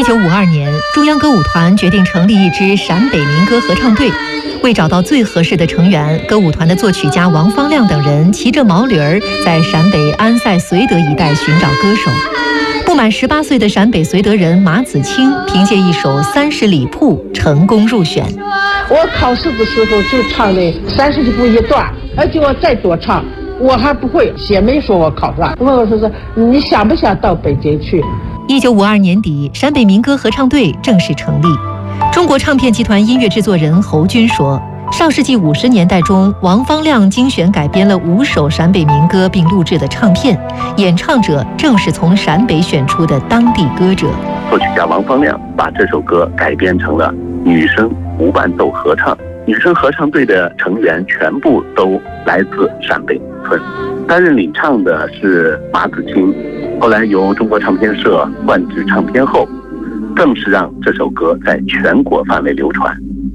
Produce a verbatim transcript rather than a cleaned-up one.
九五二年，中央歌舞团决定成立一支陕北民歌合唱队。为找到最合适的成员，歌舞团的作曲家王方亮等人骑着毛驴儿在陕北安塞绥德一带寻找歌手。不满十八岁的陕北绥德人马子清凭借一首《三十里铺》成功入选。 我考试的时候就唱的三十里铺一段，而且我再多唱，我还不会写，没说我考上。问我说是你想不想到北京去？ 一九五二年底，陕北民歌合唱队正式成立。中国唱片集团音乐制作人侯军说，上世纪五十年代中，王方亮精选改编了五首陕北民歌并录制的唱片，演唱者正是从陕北选出的当地歌者。 作曲家王方亮把这首歌改编成了女声无伴奏合唱，女生合唱队的成员全部都来自陕北村。担任领唱的是马子清，后来由中国唱片社换制唱片后，更是让这首歌在全国范围流传。